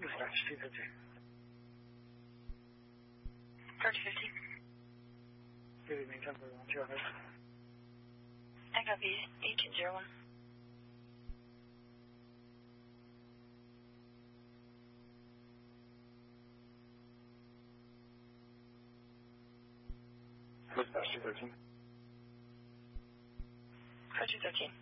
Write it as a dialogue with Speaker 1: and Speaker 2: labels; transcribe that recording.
Speaker 1: Dispatch 213.
Speaker 2: 3015.
Speaker 1: Good evening, 1041. Go ahead.
Speaker 2: Echo B 1801.
Speaker 1: Dispatch 213.
Speaker 2: 213.